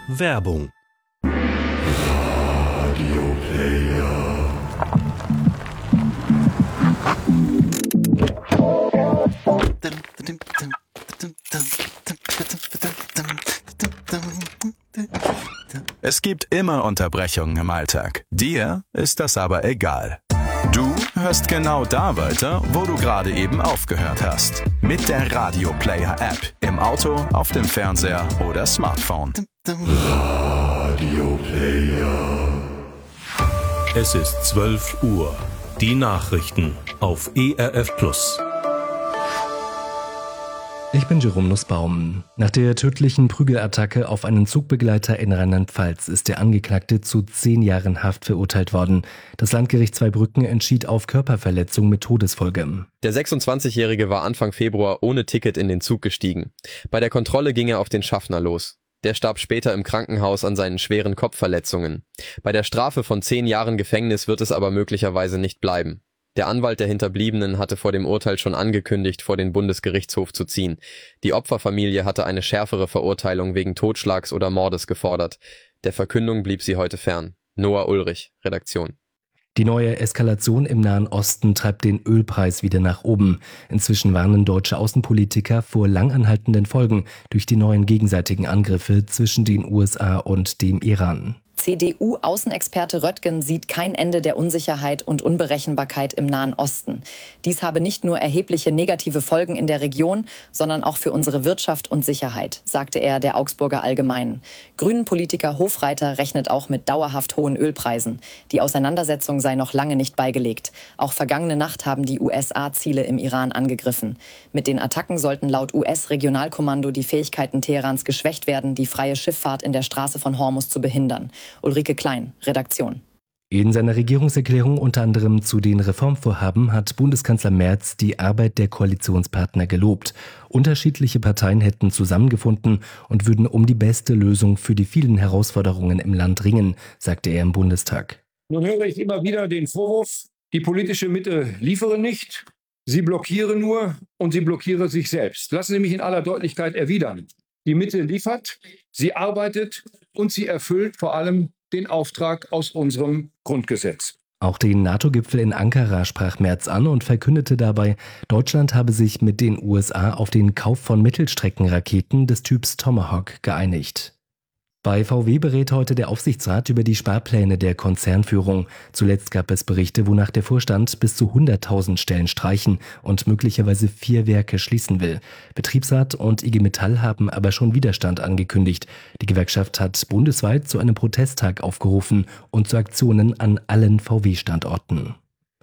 Werbung. Es gibt immer Unterbrechungen im Alltag. Dir ist das aber egal. Du hörst genau da weiter, wo du gerade eben aufgehört hast. Mit der Radio Player App. Im Auto, auf dem Fernseher oder Smartphone. Radio Player. Es ist 12 Uhr. Die Nachrichten auf ERF Plus. Ich bin Jerome Nussbaum. Nach der tödlichen Prügelattacke auf einen Zugbegleiter in Rheinland-Pfalz ist der Angeklagte zu 10 Jahren Haft verurteilt worden. Das Landgericht Zweibrücken entschied auf Körperverletzung mit Todesfolge. Der 26-Jährige war Anfang Februar ohne Ticket in den Zug gestiegen. Bei der Kontrolle ging er auf den Schaffner los. Der starb später im Krankenhaus an seinen schweren Kopfverletzungen. Bei der Strafe von 10 Jahren Gefängnis wird es aber möglicherweise nicht bleiben. Der Anwalt der Hinterbliebenen hatte vor dem Urteil schon angekündigt, vor den Bundesgerichtshof zu ziehen. Die Opferfamilie hatte eine schärfere Verurteilung wegen Totschlags oder Mordes gefordert. Der Verkündung blieb sie heute fern. Noah Ulrich, Redaktion. Die neue Eskalation im Nahen Osten treibt den Ölpreis wieder nach oben. Inzwischen warnen deutsche Außenpolitiker vor langanhaltenden Folgen durch die neuen gegenseitigen Angriffe zwischen den USA und dem Iran. CDU-Außenexperte Röttgen sieht kein Ende der Unsicherheit und Unberechenbarkeit im Nahen Osten. Dies habe nicht nur erhebliche negative Folgen in der Region, sondern auch für unsere Wirtschaft und Sicherheit, sagte er der Augsburger Allgemeinen. Grünen-Politiker Hofreiter rechnet auch mit dauerhaft hohen Ölpreisen. Die Auseinandersetzung sei noch lange nicht beigelegt. Auch vergangene Nacht haben die USA Ziele im Iran angegriffen. Mit den Attacken sollten laut US-Regionalkommando die Fähigkeiten Teherans geschwächt werden, die freie Schifffahrt in der Straße von Hormuz zu behindern. Ulrike Klein, Redaktion. In seiner Regierungserklärung unter anderem zu den Reformvorhaben hat Bundeskanzler Merz die Arbeit der Koalitionspartner gelobt. Unterschiedliche Parteien hätten zusammengefunden und würden um die beste Lösung für die vielen Herausforderungen im Land ringen, sagte er im Bundestag. Nun höre ich immer wieder den Vorwurf, die politische Mitte liefere nicht, sie blockiere nur und sie blockiere sich selbst. Lassen Sie mich in aller Deutlichkeit erwidern. Die Mitte liefert, sie arbeitet und sie erfüllt vor allem den Auftrag aus unserem Grundgesetz. Auch den NATO-Gipfel in Ankara sprach Merz an und verkündete dabei, Deutschland habe sich mit den USA auf den Kauf von Mittelstreckenraketen des Typs Tomahawk geeinigt. Bei VW berät heute der Aufsichtsrat über die Sparpläne der Konzernführung. Zuletzt gab es Berichte, wonach der Vorstand bis zu 100.000 Stellen streichen und möglicherweise 4 Werke schließen will. Betriebsrat und IG Metall haben aber schon Widerstand angekündigt. Die Gewerkschaft hat bundesweit zu einem Protesttag aufgerufen und zu Aktionen an allen VW-Standorten.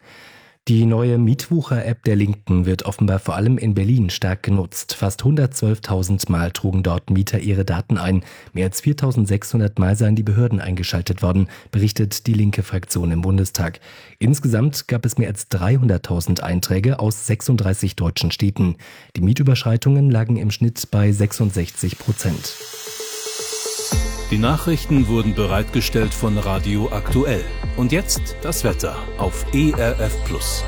Die neue Mietwucher-App der Linken wird offenbar vor allem in Berlin stark genutzt. Fast 112.000 Mal trugen dort Mieter ihre Daten ein. Mehr als 4.600 Mal seien die Behörden eingeschaltet worden, berichtet die linke Fraktion im Bundestag. Insgesamt gab es mehr als 300.000 Einträge aus 36 deutschen Städten. Die Mietüberschreitungen lagen im Schnitt bei 66%. Die Nachrichten wurden bereitgestellt von Radio Aktuell. Und jetzt das Wetter auf ERF Plus.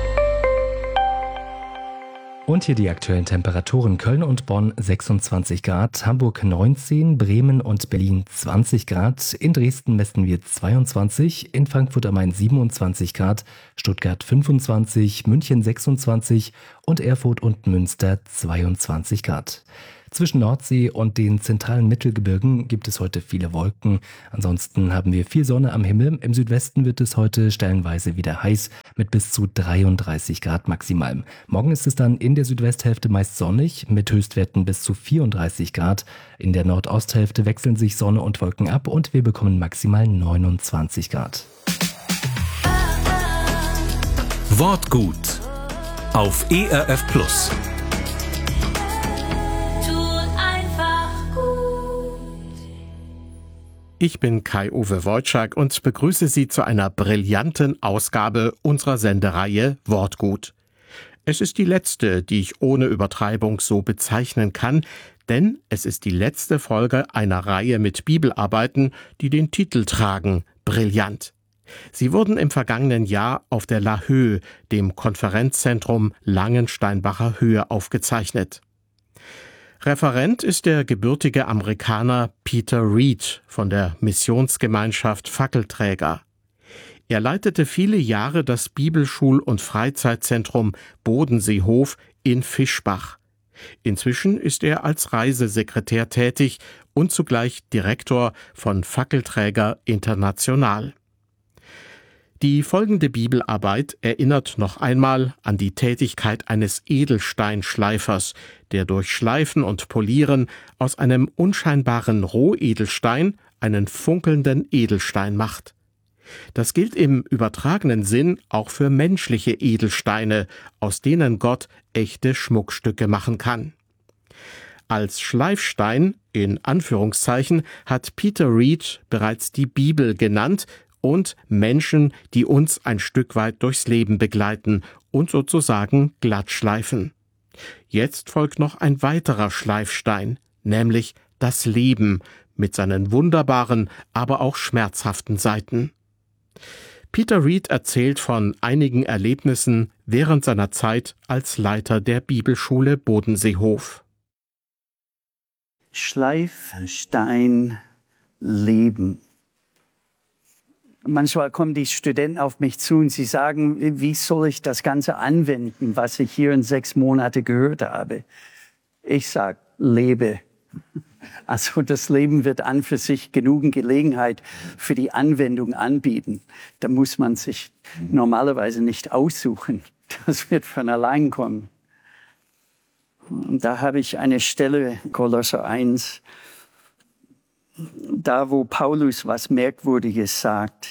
Und hier die aktuellen Temperaturen: Köln und Bonn 26 Grad, Hamburg 19, Bremen und Berlin 20 Grad, in Dresden messen wir 22, in Frankfurt am Main 27 Grad, Stuttgart 25, München 26 und Erfurt und Münster 22 Grad. Zwischen Nordsee und den zentralen Mittelgebirgen gibt es heute viele Wolken. Ansonsten haben wir viel Sonne am Himmel. Im Südwesten wird es heute stellenweise wieder heiß mit bis zu 33 Grad maximal. Morgen ist es dann in der Südwesthälfte meist sonnig mit Höchstwerten bis zu 34 Grad. In der Nordosthälfte wechseln sich Sonne und Wolken ab und wir bekommen maximal 29 Grad. Wortgut auf ERF Plus. Ich bin Kai-Uwe Wojczak und begrüße Sie zu einer brillanten Ausgabe unserer Sendereihe Wortgut. Es ist die letzte, die ich ohne Übertreibung so bezeichnen kann, denn es ist die letzte Folge einer Reihe mit Bibelarbeiten, die den Titel tragen Brillant. Sie wurden im vergangenen Jahr auf der LaHöhe, dem Konferenzzentrum Langensteinbacher Höhe, aufgezeichnet. Referent ist der gebürtige Amerikaner Peter Reed von der Missionsgemeinschaft Fackelträger. Er leitete viele Jahre das Bibelschul- und Freizeitzentrum Bodenseehof in Fischbach. Inzwischen ist er als Reisesekretär tätig und zugleich Direktor von Fackelträger International. Die folgende Bibelarbeit erinnert noch einmal an die Tätigkeit eines Edelsteinschleifers, der durch Schleifen und Polieren aus einem unscheinbaren Rohedelstein einen funkelnden Edelstein macht. Das gilt im übertragenen Sinn auch für menschliche Edelsteine, aus denen Gott echte Schmuckstücke machen kann. Als Schleifstein, in Anführungszeichen, hat Peter Reed bereits die Bibel genannt und Menschen, die uns ein Stück weit durchs Leben begleiten und sozusagen glatt schleifen. Jetzt folgt noch ein weiterer Schleifstein, nämlich das Leben mit seinen wunderbaren, aber auch schmerzhaften Seiten. Peter Reed erzählt von einigen Erlebnissen während seiner Zeit als Leiter der Bibelschule Bodenseehof. Schleifstein Leben. Manchmal kommen die Studenten auf mich zu und sie sagen, wie soll ich das Ganze anwenden, was ich hier in 6 Monaten gehört habe? Ich sage, lebe. Also das Leben wird an für sich genügend Gelegenheit für die Anwendung anbieten. Da muss man sich normalerweise nicht aussuchen. Das wird von allein kommen. Und da habe ich eine Stelle, Kolosser 1, da wo Paulus was Merkwürdiges sagt.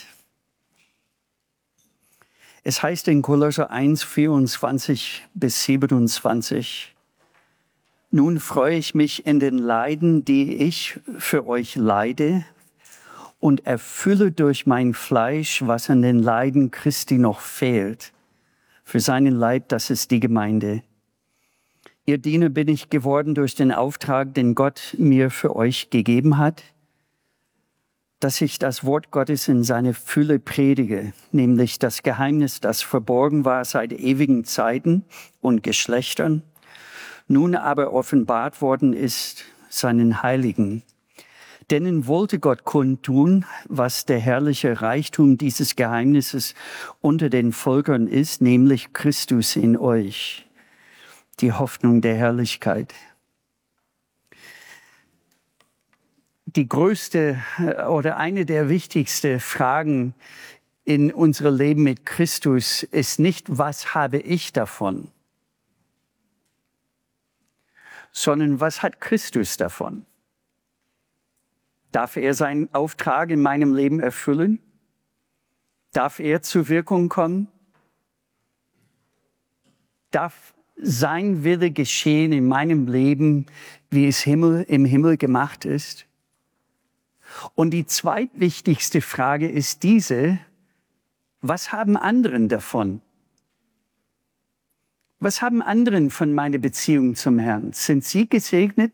Es heißt in Kolosser 1, 24 bis 27, nun freue ich mich in den Leiden, die ich für euch leide, und erfülle durch mein Fleisch, was an den Leiden Christi noch fehlt. Für seinen Leib, das ist die Gemeinde. Ihr Diener bin ich geworden durch den Auftrag, den Gott mir für euch gegeben hat, dass ich das Wort Gottes in seine Fülle predige, nämlich das Geheimnis, das verborgen war seit ewigen Zeiten und Geschlechtern, nun aber offenbart worden ist seinen Heiligen. Denen wollte Gott kundtun, was der herrliche Reichtum dieses Geheimnisses unter den Völkern ist, nämlich Christus in euch, die Hoffnung der Herrlichkeit. Die größte oder eine der wichtigsten Fragen in unserem Leben mit Christus ist nicht, was habe ich davon, sondern was hat Christus davon? Darf er seinen Auftrag in meinem Leben erfüllen? Darf er zur Wirkung kommen? Darf sein Wille geschehen in meinem Leben, wie es im Himmel gemacht ist? Und die zweitwichtigste Frage ist diese: Was haben anderen davon? Was haben anderen von meiner Beziehung zum Herrn? Sind sie gesegnet?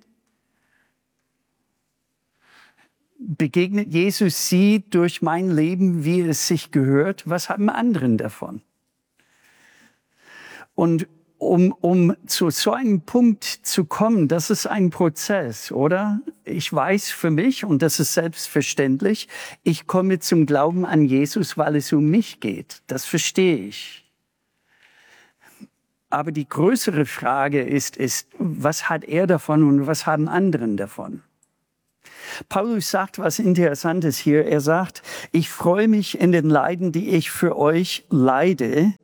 Begegnet Jesus sie durch mein Leben, wie es sich gehört? Was haben anderen davon? Und um zu so einem Punkt zu kommen, das ist ein Prozess, oder? Ich weiß für mich, und das ist selbstverständlich, ich komme zum Glauben an Jesus, weil es um mich geht. Das verstehe ich. Aber die größere Frage ist, was hat er davon und was haben anderen davon? Paulus sagt was Interessantes hier. Er sagt, ich freue mich in den Leiden, die ich für euch leide,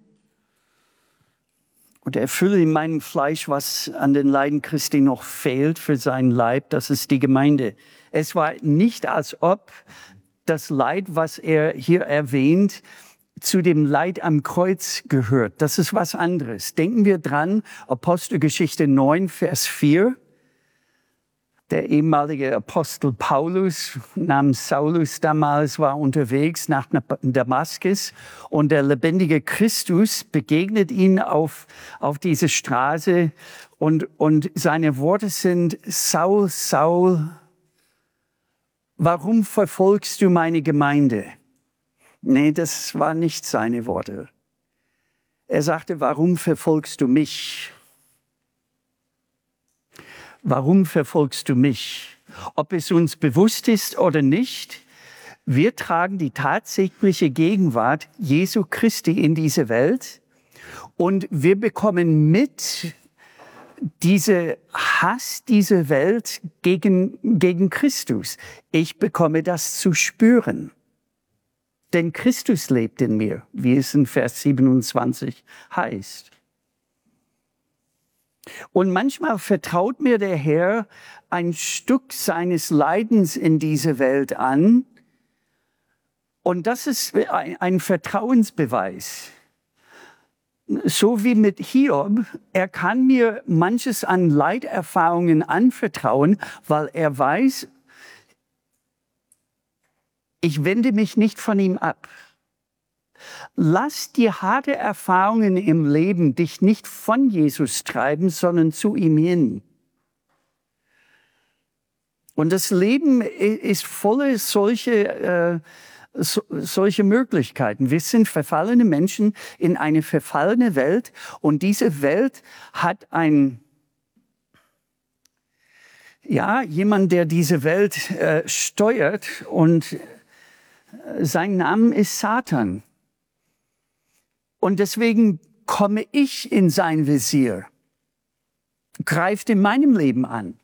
und erfülle in meinem Fleisch, was an den Leiden Christi noch fehlt für seinen Leib, das ist die Gemeinde. Es war nicht, als ob das Leid, was er hier erwähnt, zu dem Leid am Kreuz gehört. Das ist was anderes. Denken wir dran, Apostelgeschichte 9, Vers 4. Der ehemalige Apostel Paulus namens Saulus damals war unterwegs nach Damaskus und der lebendige Christus begegnet ihn auf diese Straße und seine Worte sind: Saul, Saul, warum verfolgst du meine Gemeinde? Nee, das waren nicht seine Worte. Er sagte, warum verfolgst du mich? warum verfolgst du mich? Ob es uns bewusst ist oder nicht, wir tragen die tatsächliche Gegenwart Jesu Christi in diese Welt und wir bekommen mit diese Hass dieser Welt gegen Christus. Ich bekomme das zu spüren. Denn Christus lebt in mir, wie es in Vers 27 heißt. Und manchmal vertraut mir der Herr ein Stück seines Leidens in diese Welt an. Und das ist ein Vertrauensbeweis. So wie mit Hiob, er kann mir manches an Leiterfahrungen anvertrauen, weil er weiß, ich wende mich nicht von ihm ab. Lass die harte Erfahrungen im Leben dich nicht von Jesus treiben, sondern zu ihm hin. Und das Leben ist voller solche Möglichkeiten. Wir sind verfallene Menschen in eine verfallene Welt und diese Welt hat jemand, der diese Welt steuert und sein Name ist Satan. Und deswegen komme ich in sein Visier, greift in meinem Leben an.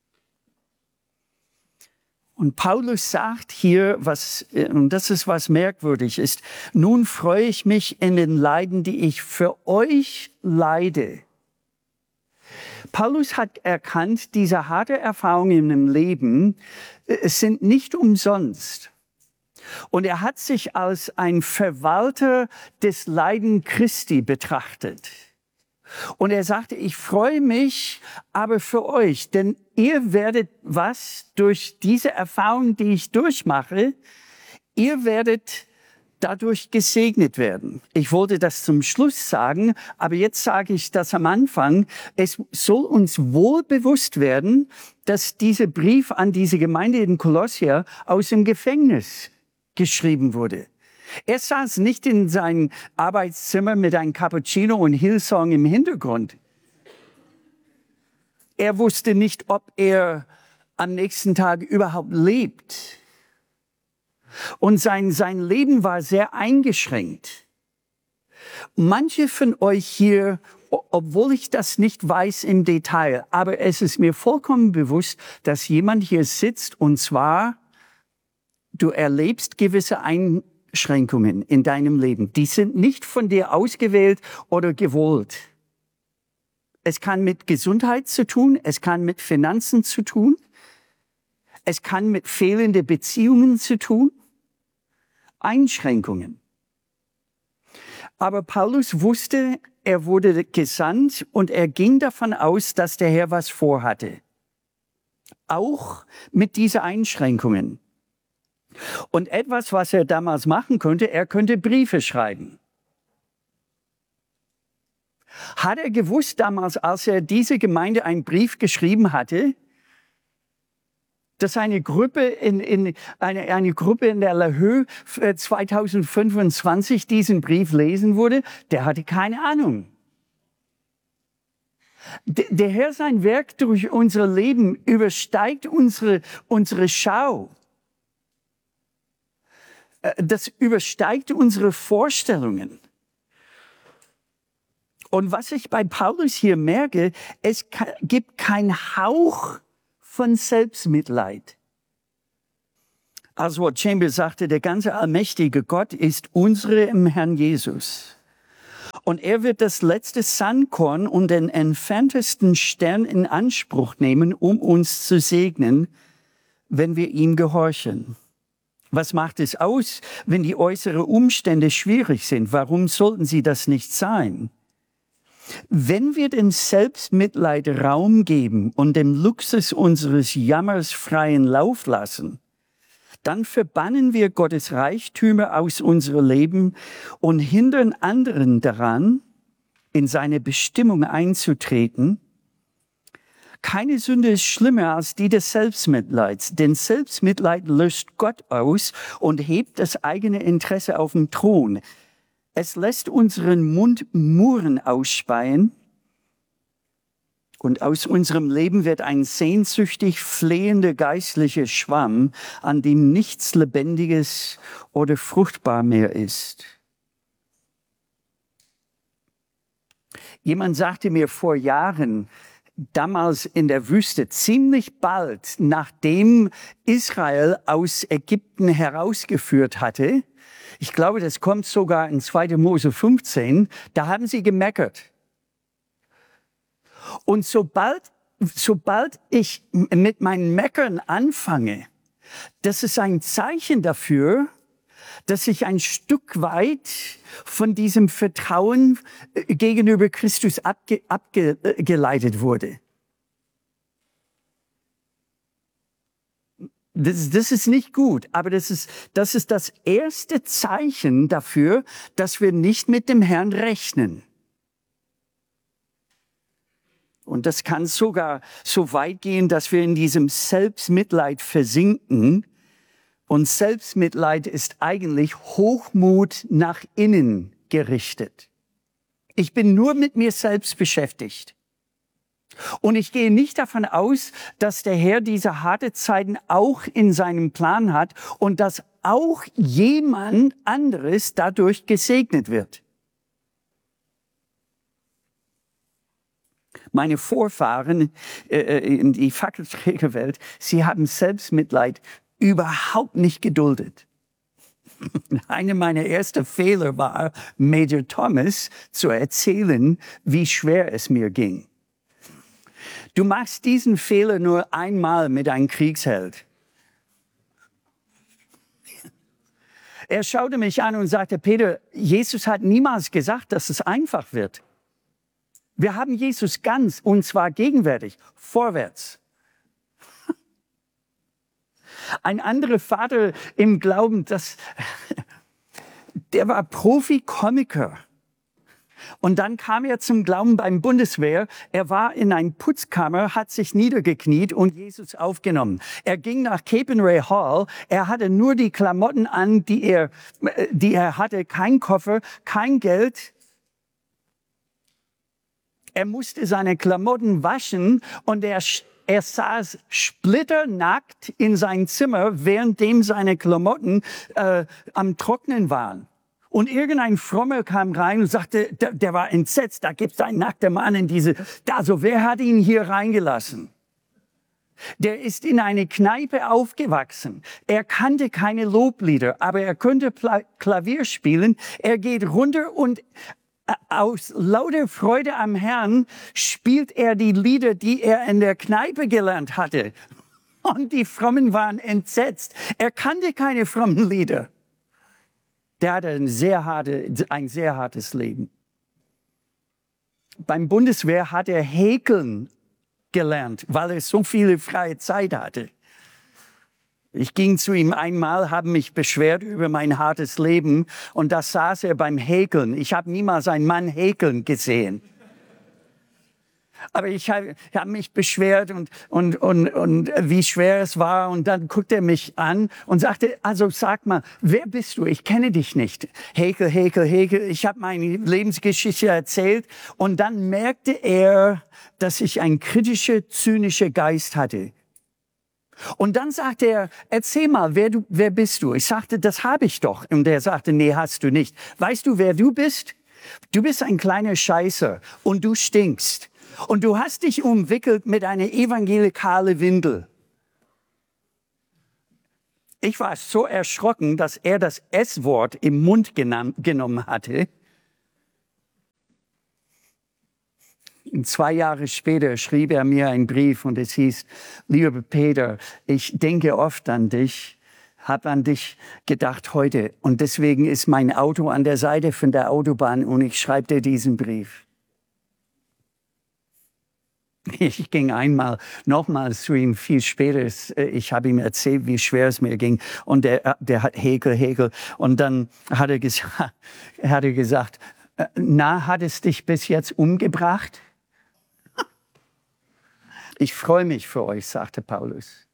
Und Paulus sagt hier, und das ist was merkwürdig ist, nun freue ich mich in den Leiden, die ich für euch leide. Paulus hat erkannt, diese harte Erfahrungen im Leben sind nicht umsonst. Und er hat sich als ein Verwalter des Leiden Christi betrachtet. Und er sagte, ich freue mich aber für euch, denn ihr werdet durch diese Erfahrung, die ich durchmache, ihr werdet dadurch gesegnet werden. Ich wollte das zum Schluss sagen, aber jetzt sage ich das am Anfang. Es soll uns wohl bewusst werden, dass dieser Brief an diese Gemeinde in Kolossia aus dem Gefängnis geschrieben wurde. Er saß nicht in seinem Arbeitszimmer mit einem Cappuccino und Hillsong im Hintergrund. Er wusste nicht, ob er am nächsten Tag überhaupt lebt. Und sein Leben war sehr eingeschränkt. Manche von euch hier, obwohl ich das nicht weiß im Detail, aber es ist mir vollkommen bewusst, dass jemand hier sitzt und zwar du erlebst gewisse Einschränkungen in deinem Leben. Die sind nicht von dir ausgewählt oder gewollt. Es kann mit Gesundheit zu tun, es kann mit Finanzen zu tun, es kann mit fehlenden Beziehungen zu tun. Einschränkungen. Aber Paulus wusste, er wurde gesandt und er ging davon aus, dass der Herr was vorhatte. Auch mit diesen Einschränkungen. Und etwas, was er damals machen konnte, er könnte Briefe schreiben. Hat er gewusst damals, als er diese Gemeinde einen Brief geschrieben hatte, dass eine Gruppe eine Gruppe in der La Höhe 2025 diesen Brief lesen würde? Der hatte keine Ahnung. Der Herr, sein Werk durch unser Leben übersteigt unsere Schau. Das übersteigt unsere Vorstellungen. Und was ich bei Paulus hier merke, es gibt keinen Hauch von Selbstmitleid. Also Chambers sagte, der ganze allmächtige Gott ist unsere im Herrn Jesus. Und er wird das letzte Sandkorn und den entferntesten Stern in Anspruch nehmen, um uns zu segnen, wenn wir ihm gehorchen. Was macht es aus, wenn die äußeren Umstände schwierig sind? Warum sollten sie das nicht sein? Wenn wir dem Selbstmitleid Raum geben und dem Luxus unseres Jammers freien Lauf lassen, dann verbannen wir Gottes Reichtümer aus unserem Leben und hindern anderen daran, in seine Bestimmung einzutreten. Keine Sünde ist schlimmer als die des Selbstmitleids, denn Selbstmitleid löscht Gott aus und hebt das eigene Interesse auf den Thron. Es lässt unseren Mund Murren ausspeien Und aus unserem Leben wird ein sehnsüchtig flehender geistlicher Schwamm, an dem nichts Lebendiges oder fruchtbar mehr ist. Jemand sagte mir vor Jahren, damals in der Wüste, ziemlich bald nachdem Israel aus Ägypten herausgeführt hatte, ich glaube, das kommt sogar in 2. Mose 15, da haben sie gemeckert. Und sobald ich mit meinen Meckern anfange, das ist ein Zeichen dafür, dass ich ein Stück weit von diesem Vertrauen gegenüber Christus abgeleitet wurde. Das ist nicht gut, aber das ist das erste Zeichen dafür, dass wir nicht mit dem Herrn rechnen. Und das kann sogar so weit gehen, dass wir in diesem Selbstmitleid versinken. Und Selbstmitleid ist eigentlich Hochmut nach innen gerichtet. Ich bin nur mit mir selbst beschäftigt. Und ich gehe nicht davon aus, dass der Herr diese harte Zeiten auch in seinem Plan hat und dass auch jemand anderes dadurch gesegnet wird. Meine Vorfahren in die Fackelträgerwelt, sie haben Selbstmitleid überhaupt nicht geduldet. Einer meiner ersten Fehler war, Major Thomas zu erzählen, wie schwer es mir ging. Du machst diesen Fehler nur einmal mit einem Kriegsheld. Er schaute mich an und sagte, Peter, Jesus hat niemals gesagt, dass es einfach wird. Wir haben Jesus ganz, und zwar gegenwärtig, vorwärts. Ein anderer Vater im Glauben, der war Profi-Komiker. Und dann kam er zum Glauben beim Bundeswehr. Er war in einer Putzkammer, hat sich niedergekniet und Jesus aufgenommen. Er ging nach Capernwray Hall. Er hatte nur die Klamotten an, die er hatte. Kein Koffer, kein Geld. Er musste seine Klamotten waschen und er saß splitternackt in seinem Zimmer, währenddem seine Klamotten am Trocknen waren. Und irgendein Frommer kam rein und sagte, der war entsetzt, da gibt es einen nackten Mann in wer hat ihn hier reingelassen? Der ist in eine Kneipe aufgewachsen. Er kannte keine Loblieder, aber er konnte Klavier spielen. Er geht runter und aus lauter Freude am Herrn spielt er die Lieder, die er in der Kneipe gelernt hatte. Und die Frommen waren entsetzt. Er kannte keine frommen Lieder. Der hatte ein sehr hartes Leben. Beim Bundeswehr hat er häkeln gelernt, weil er so viele freie Zeit hatte. Ich ging zu ihm einmal, habe mich beschwert über mein hartes Leben und da saß er beim Häkeln. Ich habe niemals einen Mann häkeln gesehen. Aber ich habe mich beschwert und wie schwer es war. Und dann guckte er mich an und sagte, also sag mal, wer bist du? Ich kenne dich nicht. Häkel. Ich habe meine Lebensgeschichte erzählt. Und dann merkte er, dass ich einen kritischen, zynischen Geist hatte. Und dann sagte er, erzähl mal, wer bist du? Ich sagte, das habe ich doch. Und er sagte, nee, hast du nicht. Weißt du, wer du bist? Du bist ein kleiner Scheißer und du stinkst. Und du hast dich umwickelt mit einer evangelikalen Windel. Ich war so erschrocken, dass er das S-Wort im Mund genommen hatte. 2 Jahre später schrieb er mir einen Brief und es hieß, lieber Peter, ich denke oft an dich, habe an dich gedacht heute und deswegen ist mein Auto an der Seite von der Autobahn und ich schreibe dir diesen Brief. Ich ging nochmals zu ihm viel später. Ich habe ihm erzählt, wie schwer es mir ging. Und der hat Häkel. Und dann hat er gesagt, na, hat es dich bis jetzt umgebracht? Ich freue mich für euch, sagte Paulus.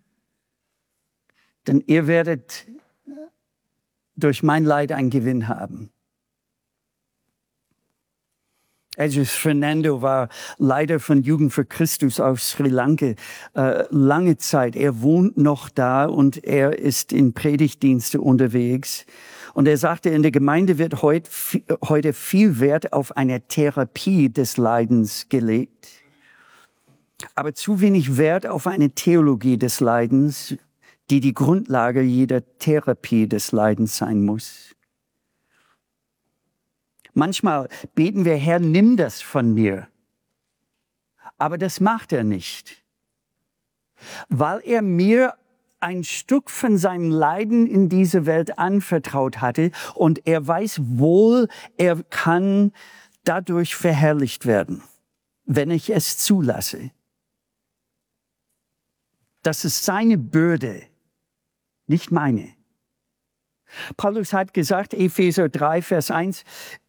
Denn ihr werdet durch mein Leid einen Gewinn haben. Also Fernando war Leiter von Jugend für Christus auf Sri Lanka lange Zeit. Er wohnt noch da und er ist in Predigtdienste unterwegs. Und er sagte, in der Gemeinde wird heute viel Wert auf eine Therapie des Leidens gelegt, aber zu wenig Wert auf eine Theologie des Leidens, die die Grundlage jeder Therapie des Leidens sein muss. Manchmal beten wir, Herr, nimm das von mir. Aber das macht er nicht, weil er mir ein Stück von seinem Leiden in diese Welt anvertraut hatte und er weiß wohl, er kann dadurch verherrlicht werden, wenn ich es zulasse. Das ist seine Bürde, nicht meine. Paulus hat gesagt, Epheser 3, Vers 1,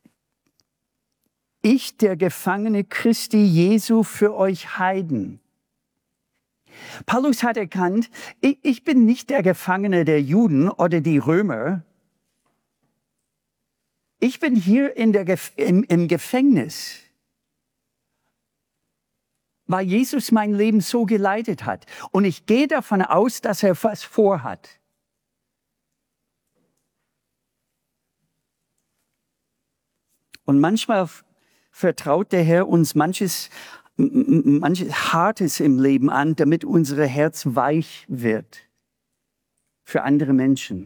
ich, der Gefangene Christi Jesu, für euch Heiden. Paulus hat erkannt, ich bin nicht der Gefangene der Juden oder die Römer. Ich bin hier im Gefängnis, weil Jesus mein Leben so geleitet hat. Und ich gehe davon aus, dass er was vorhat. Und manchmal vertraut der Herr uns manches Hartes im Leben an, damit unser Herz weich wird für andere Menschen.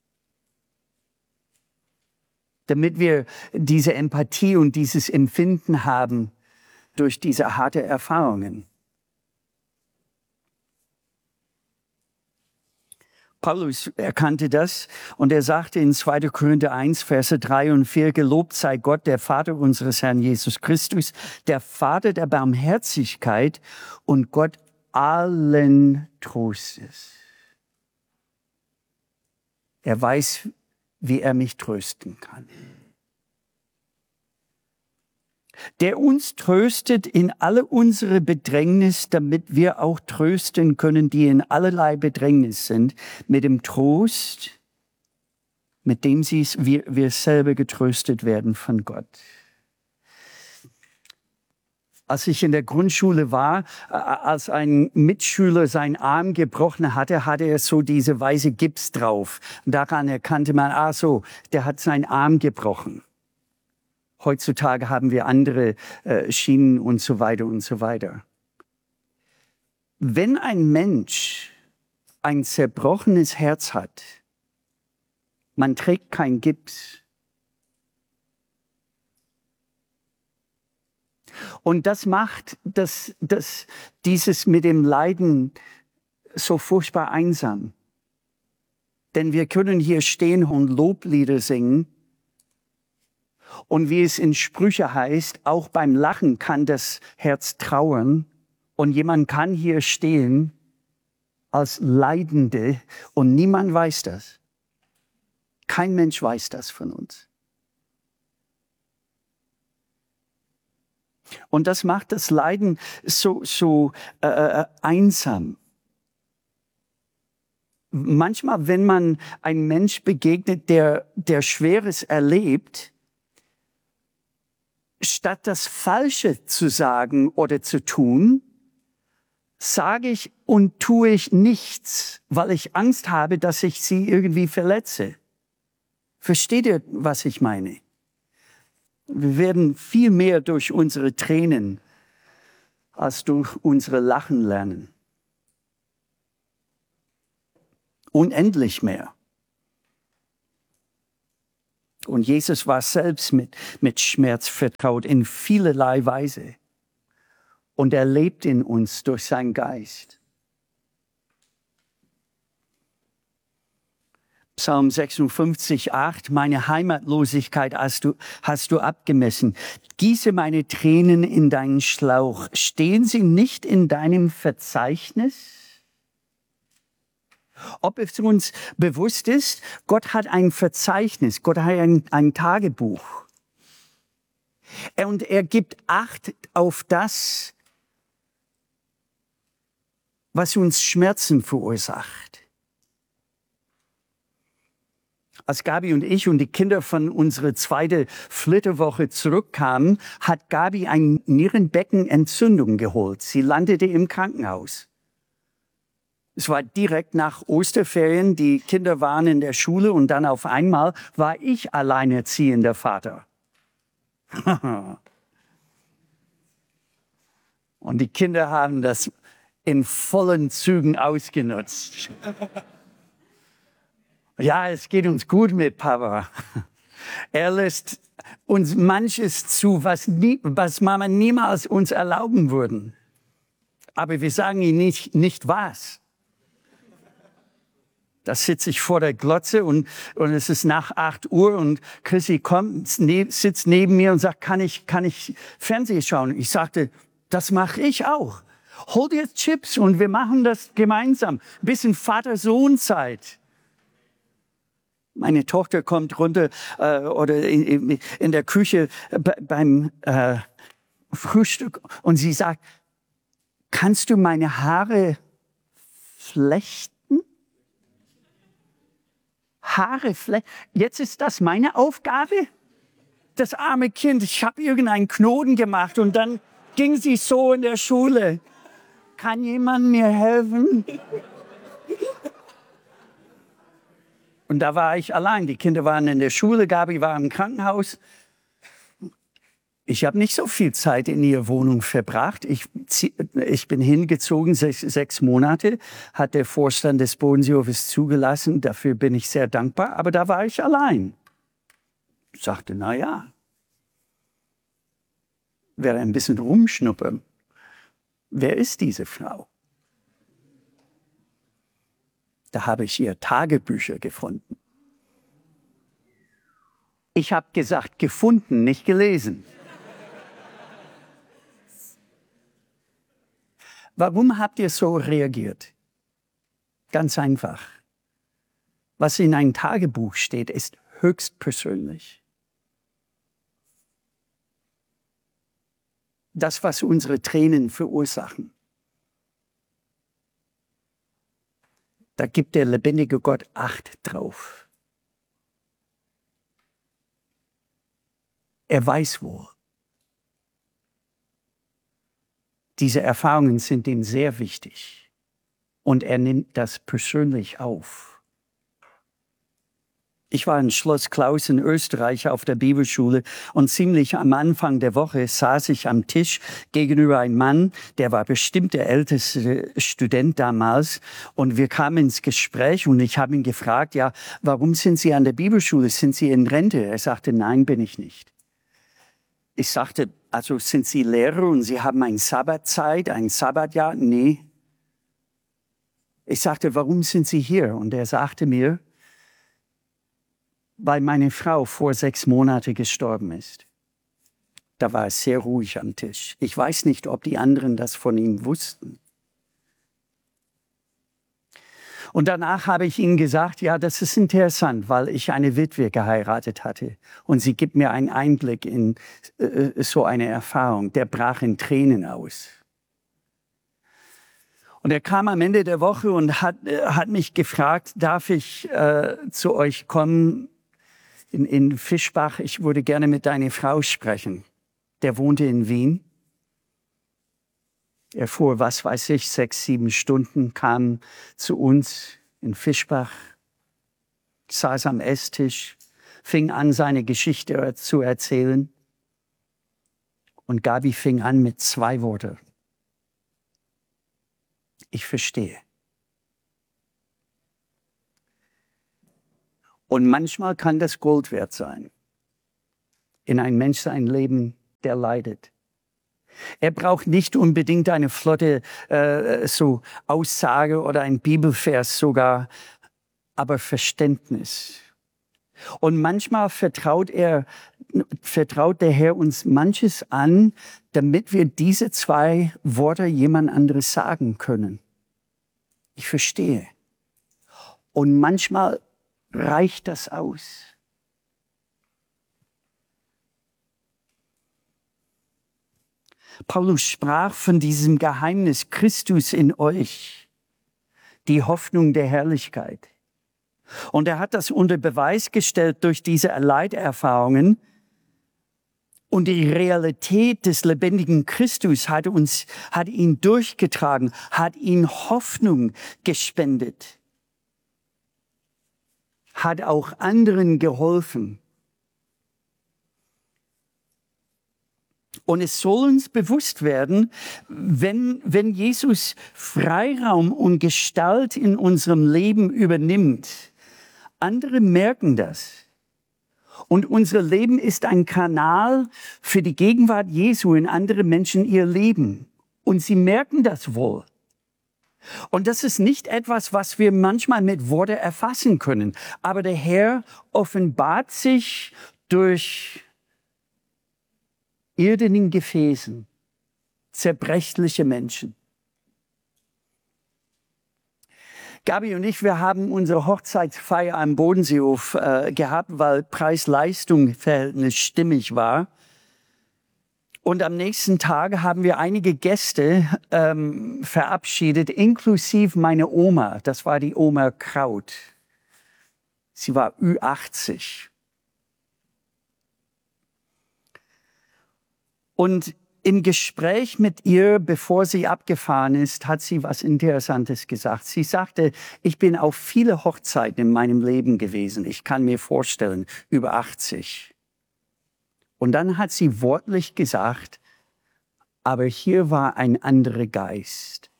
Damit wir diese Empathie und dieses Empfinden haben durch diese harte Erfahrungen. Paulus erkannte das und er sagte in 2. Korinther 1, Verse 3 und 4, gelobt sei Gott, der Vater unseres Herrn Jesus Christus, der Vater der Barmherzigkeit und Gott allen Trostes. Er weiß, wie er mich trösten kann. Der uns tröstet in alle unsere Bedrängnis, damit wir auch trösten können, die in allerlei Bedrängnis sind, mit dem Trost, mit dem wir selber getröstet werden von Gott. Als ich in der Grundschule war, als ein Mitschüler seinen Arm gebrochen hatte, hatte er so diese weiße Gips drauf. Und daran erkannte man, der hat seinen Arm gebrochen. Heutzutage haben wir andere Schienen und so weiter und so weiter. Wenn ein Mensch ein zerbrochenes Herz hat, man trägt kein Gips. Und das macht dieses mit dem Leiden so furchtbar einsam. Denn wir können hier stehen und Loblieder singen. Und wie es in Sprüche heißt, auch beim Lachen kann das Herz trauern. Und jemand kann hier stehen als Leidende und niemand weiß das. Kein Mensch weiß das von uns. Und das macht das Leiden so einsam. Manchmal, wenn man einem Mensch begegnet, der Schweres erlebt, statt das Falsche zu sagen oder zu tun, sage ich und tue ich nichts, weil ich Angst habe, dass ich sie irgendwie verletze. Versteht ihr, was ich meine? Wir werden viel mehr durch unsere Tränen als durch unsere Lachen lernen. Unendlich mehr. Und Jesus war selbst mit Schmerz vertraut in vielerlei Weise. Und er lebt in uns durch seinen Geist. Psalm 56, 8, meine Heimatlosigkeit hast du abgemessen. Gieße meine Tränen in deinen Schlauch. Stehen sie nicht in deinem Verzeichnis? Ob es uns bewusst ist, Gott hat ein Verzeichnis, Gott hat ein Tagebuch. Und er gibt Acht auf das, was uns Schmerzen verursacht. Als Gabi und ich und die Kinder von unserer zweiten Flitterwoche zurückkamen, hat Gabi eine Nierenbeckenentzündung geholt. Sie landete im Krankenhaus. Es war direkt nach Osterferien, die Kinder waren in der Schule und dann auf einmal war ich alleinerziehender Vater. Und die Kinder haben das in vollen Zügen ausgenutzt. Ja, es geht uns gut mit Papa. Er lässt uns manches zu, was Mama niemals uns erlauben würden. Aber wir sagen ihm nicht was. Da sitze ich vor der Glotze und es ist nach 8 Uhr und Chrissy kommt, sitzt neben mir und sagt, kann ich Fernsehen schauen? Ich sagte, das mache ich auch. Hol dir Chips und wir machen das gemeinsam. Ein bisschen Vater-Sohn-Zeit. Meine Tochter kommt runter oder in der Küche beim Frühstück und sie sagt, kannst du meine Haare flechten? Haare flechten? Jetzt ist das meine Aufgabe? Das arme Kind, ich habe irgendeinen Knoten gemacht und dann ging sie so in der Schule. Kann jemand mir helfen? Und da war ich allein. Die Kinder waren in der Schule, Gabi war im Krankenhaus. Ich habe nicht so viel Zeit in ihrer Wohnung verbracht. Ich bin hingezogen, 6 Monate, hat der Vorstand des Bodenseehofes zugelassen. Dafür bin ich sehr dankbar. Aber da war ich allein. Ich sagte, na ja, werde ein bisschen rumschnuppern. Wer ist diese Frau? Da habe ich ihr Tagebücher gefunden. Ich habe gesagt, gefunden, nicht gelesen. Warum habt ihr so reagiert? Ganz einfach. Was in einem Tagebuch steht, ist höchst persönlich. Das, was unsere Tränen verursachen. Da gibt der lebendige Gott Acht drauf. Er weiß wohl. Diese Erfahrungen sind ihm sehr wichtig. Und er nimmt das persönlich auf. Ich war in Schloss Klaus in Österreich auf der Bibelschule und ziemlich am Anfang der Woche saß ich am Tisch gegenüber einem Mann, der war bestimmt der älteste Student damals und wir kamen ins Gespräch und ich habe ihn gefragt, ja, warum sind Sie an der Bibelschule? Sind Sie in Rente? Er sagte, nein, bin ich nicht. Ich sagte, also sind Sie Lehrer und Sie haben eine Sabbatzeit, ein Sabbatjahr? Nee. Ich sagte, warum sind Sie hier? Und er sagte mir, weil meine Frau vor 6 Monaten gestorben ist. Da war es sehr ruhig am Tisch. Ich weiß nicht, ob die anderen das von ihm wussten. Und danach habe ich ihnen gesagt, ja, das ist interessant, weil ich eine Witwe geheiratet hatte. Und sie gibt mir einen Einblick in so eine Erfahrung. Der brach in Tränen aus. Und er kam am Ende der Woche und hat mich gefragt, darf ich zu euch kommen in Fischbach? Ich würde gerne mit deiner Frau sprechen. Der wohnte in Wien. Er fuhr, was weiß ich, 6, 7 Stunden, kam zu uns in Fischbach, saß am Esstisch, fing an, seine Geschichte zu erzählen. Und Gabi fing an mit 2 Worten. Ich verstehe. Und manchmal kann das Gold wert sein. In ein Mensch sein Leben, der leidet. Er braucht nicht unbedingt eine flotte so Aussage oder ein Bibelvers sogar, aber Verständnis. Und manchmal vertraut der Herr uns manches an, damit wir diese 2 Worte jemand anderes sagen können. Ich verstehe. Und manchmal reicht das aus. Paulus sprach von diesem Geheimnis Christus in euch, die Hoffnung der Herrlichkeit. Und er hat das unter Beweis gestellt durch diese Leiterfahrungen. Und die Realität des lebendigen Christus hat ihn durchgetragen, hat ihm Hoffnung gespendet, hat auch anderen geholfen. Und es soll uns bewusst werden, wenn Jesus Freiraum und Gestalt in unserem Leben übernimmt, andere merken das. Und unser Leben ist ein Kanal für die Gegenwart Jesu in andere Menschen ihr Leben. Und sie merken das wohl. Und das ist nicht etwas, was wir manchmal mit Worten erfassen können. Aber der Herr offenbart sich durch irdenen Gefäßen, zerbrechliche Menschen. Gabi und ich, wir haben unsere Hochzeitsfeier am Bodenseehof gehabt, weil Preis-Leistung-Verhältnis stimmig war. Und am nächsten Tag haben wir einige Gäste verabschiedet, inklusive meine Oma. Das war die Oma Kraut. Sie war Ü80. Und im Gespräch mit ihr, bevor sie abgefahren ist, hat sie was Interessantes gesagt. Sie sagte, ich bin auf viele Hochzeiten in meinem Leben gewesen. Ich kann mir vorstellen, über 80. Und dann hat sie wortlich gesagt, aber hier war ein anderer Geist.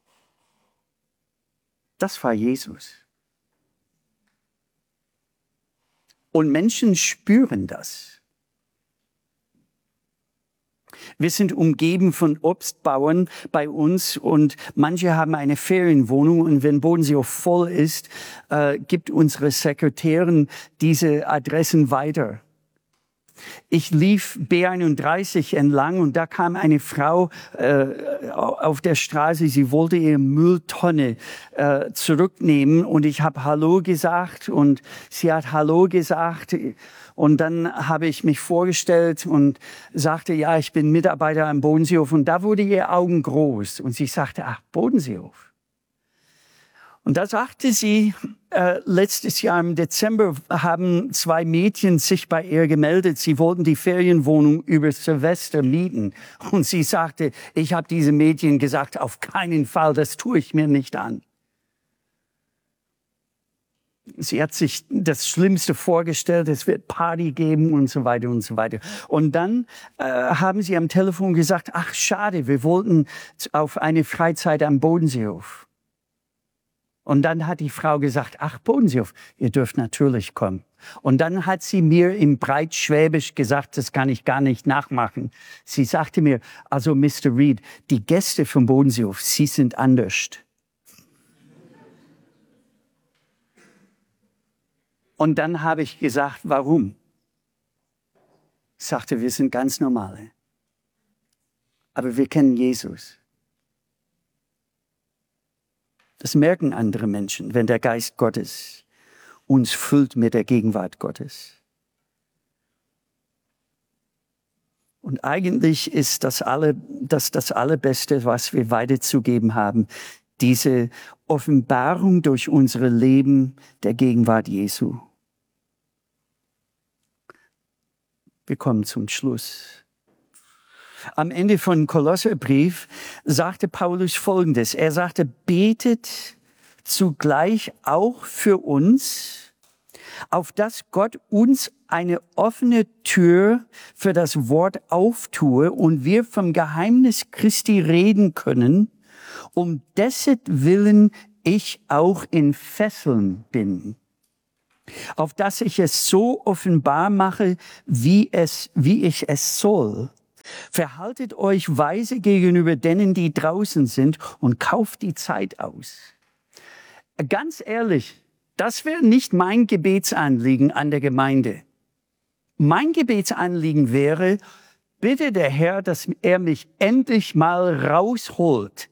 Das war Jesus. Und Menschen spüren das. Wir sind umgeben von Obstbauern bei uns und manche haben eine Ferienwohnung und wenn Bodenseehof voll ist, gibt unsere Sekretärin diese Adressen weiter. Ich lief B31 entlang und da kam eine Frau auf der Straße, sie wollte ihre Mülltonne zurücknehmen und ich habe Hallo gesagt und sie hat Hallo gesagt. Und dann habe ich mich vorgestellt und sagte, ja, ich bin Mitarbeiter am Bodenseehof. Und da wurde ihr Augen groß. Und sie sagte, ach, Bodenseehof. Und da sagte sie, letztes Jahr im Dezember haben 2 Mädchen sich bei ihr gemeldet. Sie wollten die Ferienwohnung über Silvester mieten. Und sie sagte, ich habe diese Mädchen gesagt, auf keinen Fall, das tue ich mir nicht an. Sie hat sich das Schlimmste vorgestellt, es wird Party geben und so weiter und so weiter. Und dann haben sie am Telefon gesagt, ach schade, wir wollten auf eine Freizeit am Bodenseehof. Und dann hat die Frau gesagt, ach Bodenseehof, ihr dürft natürlich kommen. Und dann hat sie mir im Breitschwäbisch gesagt, das kann ich gar nicht nachmachen. Sie sagte mir, also Mr. Reed, die Gäste vom Bodenseehof, sie sind anders. Und dann habe ich gesagt, warum? Ich sagte, wir sind ganz normale. Aber wir kennen Jesus. Das merken andere Menschen, wenn der Geist Gottes uns füllt mit der Gegenwart Gottes. Und eigentlich ist das Allerbeste, was wir weiterzugeben haben, diese Offenbarung durch unsere Leben der Gegenwart Jesu. Wir kommen zum Schluss. Am Ende von Kolosserbrief sagte Paulus Folgendes. Er sagte, betet zugleich auch für uns, auf dass Gott uns eine offene Tür für das Wort auftue und wir vom Geheimnis Christi reden können, um dessen Willen ich auch in Fesseln bin, auf dass ich es so offenbar mache, wie ich es soll. Verhaltet euch weise gegenüber denen, die draußen sind und kauft die Zeit aus. Ganz ehrlich, das wäre nicht mein Gebetsanliegen an der Gemeinde. Mein Gebetsanliegen wäre, bitte der Herr, dass er mich endlich mal rausholt.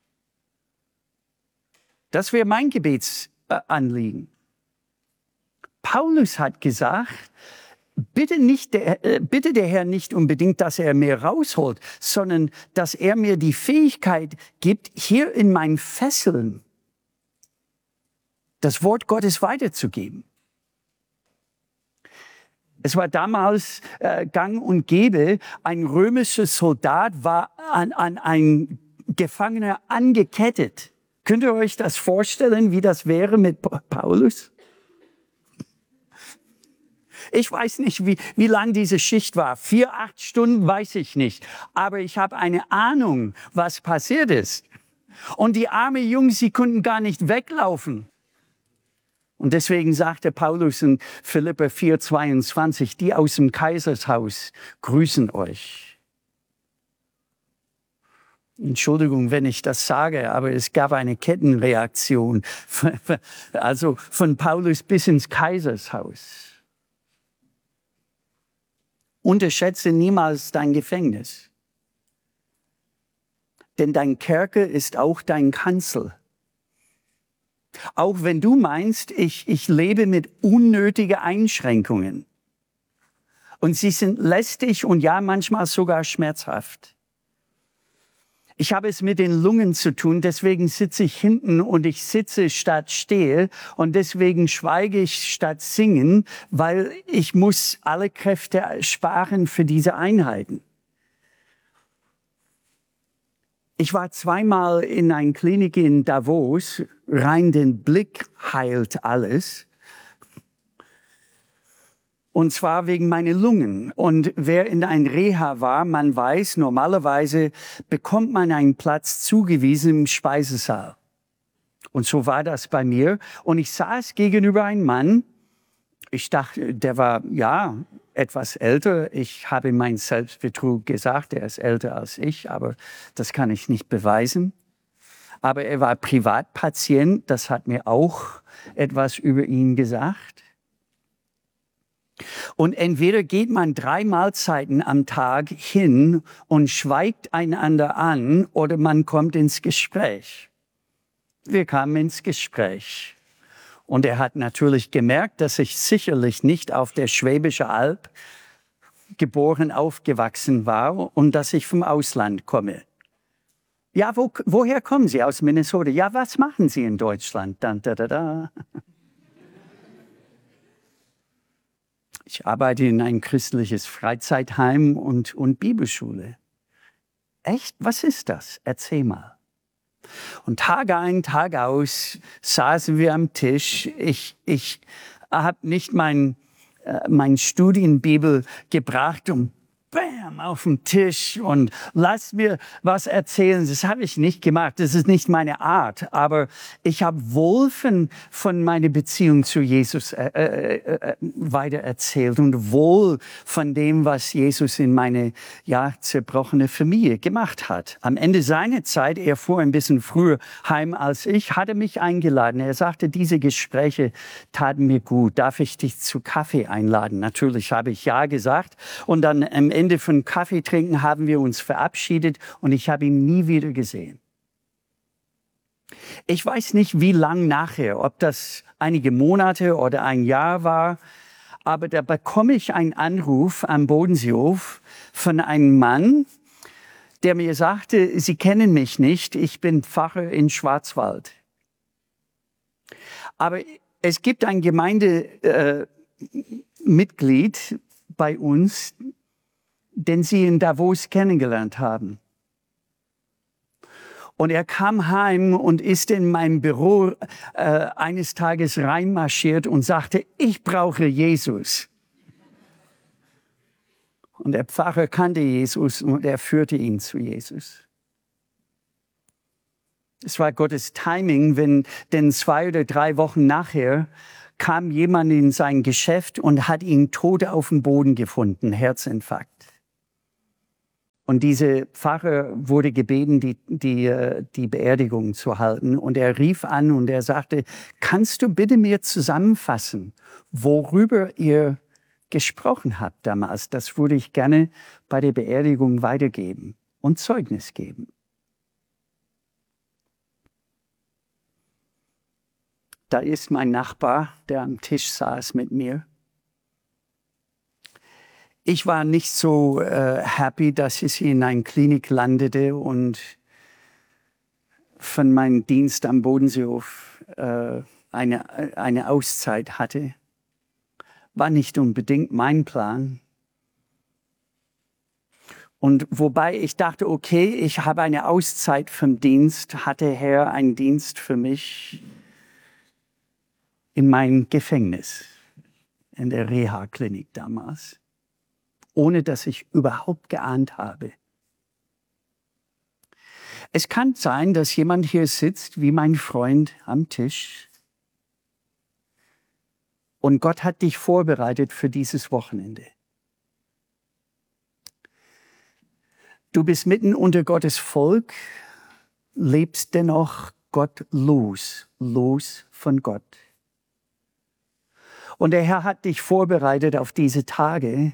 Das wäre mein Gebetsanliegen. Paulus hat gesagt, bitte der Herr nicht unbedingt, dass er mir rausholt, sondern dass er mir die Fähigkeit gibt, hier in meinen Fesseln, das Wort Gottes weiterzugeben. Es war damals gang und gäbe, ein römischer Soldat war an ein Gefangener angekettet. Könnt ihr euch das vorstellen, wie das wäre mit Paulus? Ich weiß nicht, wie lang diese Schicht war. 4, 8 Stunden weiß ich nicht. Aber ich habe eine Ahnung, was passiert ist. Und die armen Jungs, sie konnten gar nicht weglaufen. Und deswegen sagte Paulus in Philipper 4,22, die aus dem Kaisershaus grüßen euch. Entschuldigung, wenn ich das sage, aber es gab eine Kettenreaktion. Also von Paulus bis ins Kaisershaus. Unterschätze niemals dein Gefängnis. Denn dein Kerker ist auch dein Kanzel. Auch wenn du meinst, ich lebe mit unnötigen Einschränkungen. Und sie sind lästig und ja, manchmal sogar schmerzhaft. Ich habe es mit den Lungen zu tun, deswegen sitze ich hinten und ich sitze statt stehe und deswegen schweige ich statt singen, weil ich muss alle Kräfte sparen für diese Einheiten. Ich war 2-mal in einer Klinik in Davos, rein den Blick heilt alles. Und zwar wegen meiner Lungen. Und wer in ein Reha war, man weiß, normalerweise bekommt man einen Platz zugewiesen im Speisesaal. Und so war das bei mir. Und ich saß gegenüber einem Mann. Ich dachte, der war, ja, etwas älter. Ich habe meinen Selbstbetrug gesagt, er ist älter als ich, aber das kann ich nicht beweisen. Aber er war Privatpatient, das hat mir auch etwas über ihn gesagt. Und entweder geht man 3 Mahlzeiten am Tag hin und schweigt einander an oder man kommt ins Gespräch. Wir kamen ins Gespräch. Und er hat natürlich gemerkt, dass ich sicherlich nicht auf der Schwäbischen Alb geboren, aufgewachsen war und dass ich vom Ausland komme. Ja, woher kommen Sie? Aus Minnesota. Ja, was machen Sie in Deutschland? Dann, Ich arbeite in ein christliches Freizeitheim und Bibelschule. Echt? Was ist das? Erzähl mal. Und Tag ein, Tag aus saßen wir am Tisch. Ich habe nicht mein Studienbibel gebracht und bam, auf den Tisch und lass mir was erzählen. Das habe ich nicht gemacht. Das ist nicht meine Art. Aber ich habe wohl von meiner Beziehung zu Jesus weiter erzählt und wohl von dem, was Jesus in meine zerbrochene Familie gemacht hat. Am Ende seiner Zeit, er fuhr ein bisschen früher heim als ich, hat er mich eingeladen. Er sagte, diese Gespräche taten mir gut. Darf ich dich zu Kaffee einladen? Natürlich habe ich ja gesagt. Und dann am Ende von Kaffee trinken haben wir uns verabschiedet und ich habe ihn nie wieder gesehen. Ich weiß nicht, wie lang nachher, ob das einige Monate oder ein Jahr war, aber da bekomme ich einen Anruf am Bodenseehof von einem Mann, der mir sagte, Sie kennen mich nicht, ich bin Pfarrer in Schwarzwald. Aber es gibt ein Gemeindemitglied bei uns, den Sie in Davos kennengelernt haben. Und er kam heim und ist in mein Büro eines Tages reinmarschiert und sagte, ich brauche Jesus. Und der Pfarrer kannte Jesus und er führte ihn zu Jesus. Es war Gottes Timing, denn 2 oder 3 Wochen nachher kam jemand in sein Geschäft und hat ihn tot auf dem Boden gefunden, Herzinfarkt. Und dieser Pfarrer wurde gebeten, die Beerdigung zu halten. Und er rief an und er sagte, kannst du bitte mir zusammenfassen, worüber ihr gesprochen habt damals? Das würde ich gerne bei der Beerdigung weitergeben und Zeugnis geben. Da ist mein Nachbar, der am Tisch saß mit mir. Ich war nicht so happy, dass ich in einer Klinik landete und von meinem Dienst am Bodenseehof eine Auszeit hatte. War nicht unbedingt mein Plan. Und wobei ich dachte, okay, ich habe eine Auszeit vom Dienst, hatte Herr einen Dienst für mich in meinem Gefängnis, in der Reha-Klinik damals, ohne dass ich überhaupt geahnt habe. Es kann sein, dass jemand hier sitzt, wie mein Freund am Tisch, und Gott hat dich vorbereitet für dieses Wochenende. Du bist mitten unter Gottes Volk, lebst dennoch Gott los von Gott. Und der Herr hat dich vorbereitet auf diese Tage,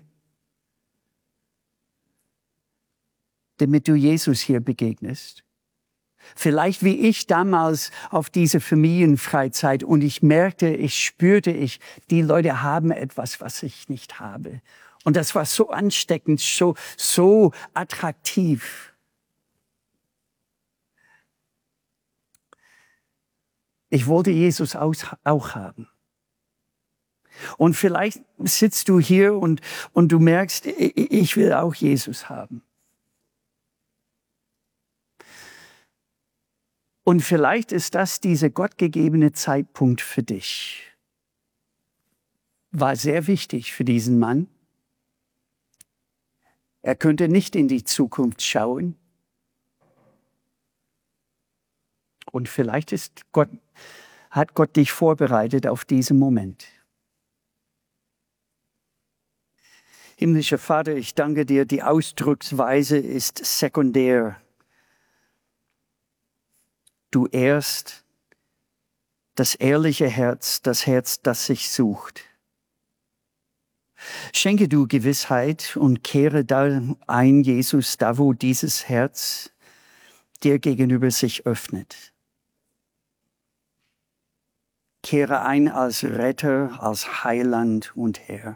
damit du Jesus hier begegnest. Vielleicht wie ich damals auf diese Familienfreizeit und ich spürte, die Leute haben etwas, was ich nicht habe. Und das war so ansteckend, so attraktiv. Ich wollte Jesus auch haben. Und vielleicht sitzt du hier und du merkst, ich will auch Jesus haben. Und vielleicht ist das dieser gottgegebene Zeitpunkt für dich. War sehr wichtig für diesen Mann. Er könnte nicht in die Zukunft schauen. Und vielleicht hat Gott dich vorbereitet auf diesen Moment. Himmlischer Vater, ich danke dir, die Ausdrucksweise ist sekundär. Du ehrst das ehrliche Herz, das Herz, das sich sucht. Schenke du Gewissheit und kehre da ein, Jesus, da wo dieses Herz dir gegenüber sich öffnet. Kehre ein als Retter, als Heiland und Herr.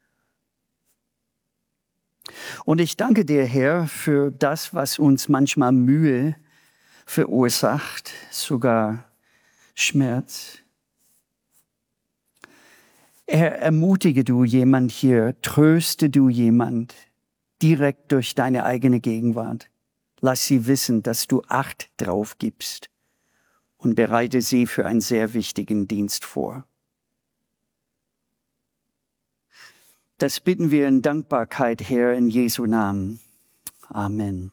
Und ich danke dir, Herr, für das, was uns manchmal Mühe verursacht, sogar Schmerz. Herr, ermutige du jemand hier, tröste du jemand direkt durch deine eigene Gegenwart. Lass sie wissen, dass du Acht drauf gibst und bereite sie für einen sehr wichtigen Dienst vor. Das bitten wir in Dankbarkeit, Herr, in Jesu Namen. Amen.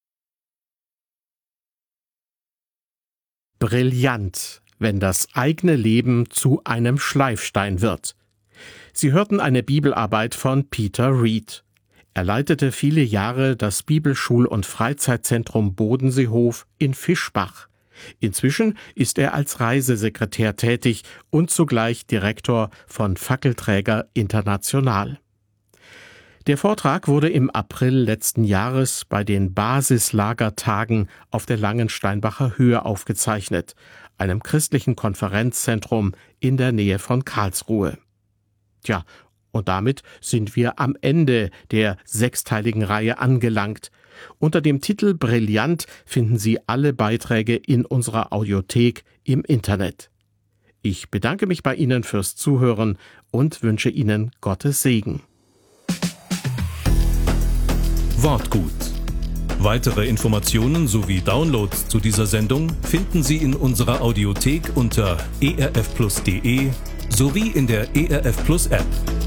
Brillant, wenn das eigene Leben zu einem Schleifstein wird. Sie hörten eine Bibelarbeit von Peter Reed. Er leitete viele Jahre das Bibelschul- und Freizeitzentrum Bodenseehof in Fischbach. Inzwischen ist er als Reisesekretär tätig und zugleich Direktor von Fackelträger International. Der Vortrag wurde im April letzten Jahres bei den Basislagertagen auf der Langensteinbacher Höhe aufgezeichnet, einem christlichen Konferenzzentrum in der Nähe von Karlsruhe. Tja, und damit sind wir am Ende der sechsteiligen Reihe angelangt. Unter dem Titel Brillant finden Sie alle Beiträge in unserer Audiothek im Internet. Ich bedanke mich bei Ihnen fürs Zuhören und wünsche Ihnen Gottes Segen. Wortgut. Weitere Informationen sowie Downloads zu dieser Sendung finden Sie in unserer Audiothek unter erfplus.de sowie in der ERF Plus App.